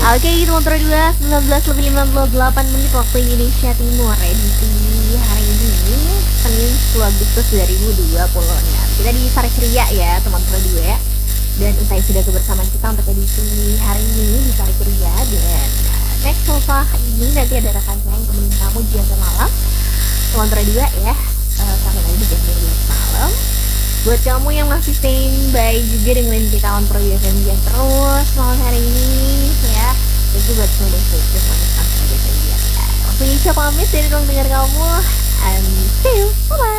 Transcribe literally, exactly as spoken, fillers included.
Oke, teman-teman dua, sembilan belas lebih lima puluh delapan menit waktu Indonesia Timur. Edisi hari ini, Senin sepuluh Agustus dua ribu dua puluh enam. Kita di Sari Ceria ya, teman-teman dua. Dan usai sudah kebersamaan kita untuk edisi hari ini di Sari Ceria. Dan next sofa ini nanti ada rekan saya yang temenin kamu jaga malam. Teman-teman dua ya, uh, sampai lagi di jam dua belas malam. Buat kamu yang masih standby juga dengan kita on Pro F M ya terus malam hari ini ya. Thank you buat semua yang sudah manis on Pro F M ya. Aku Isya pamit dari ruang dengar kamu. And see you. Bye bye.